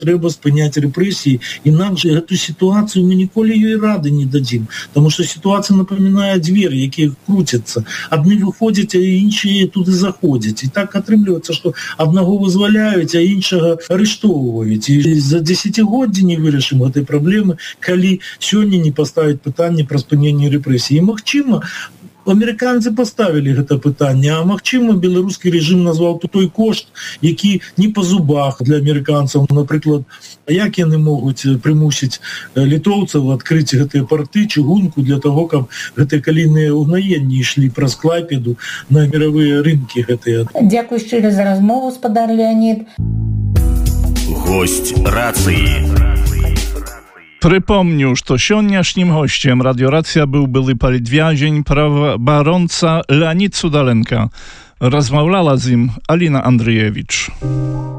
трэба спыняць рэпрэсіі, інакш гэту сітуацыю мы ніколі ёй рады не дадзім, таму што сітуацыя напамінае дзверы, якія круцяцца. Адны выходзяць, а іншыя туды заходзяць. І так атрымліваецца, што аднаго вызваляюць, а іншага арыштоўваюць. І за дзесяцігоддзі не вырашым гэтай праблемы, калі сёння не паставіць пытанне пра спыненне рэпрэсій. І магчыма, амерыканцы паставілі гэта пытанне, а магчыма, беларускі рэжым назваў той кошт, які не па зубах для амерыканцаў. Напрыклад, як яны могуць прымусіць літоўцаў адкрыць гэтыя парты, чыгунку для таго, каб гэтыя калійныя ўгнаенні ішлі праз Клайпеду на міравыя рынкі гэтыя. Дзякуй шчыра за размову, спадар Леонід. Гость рацыі. Прыпомню, што сённяшнім госцем радыёрацыя быў былы палітвязень, праваабаронца Леонід Судаленко. Размаўляла з ім Аліна Андрыевіч.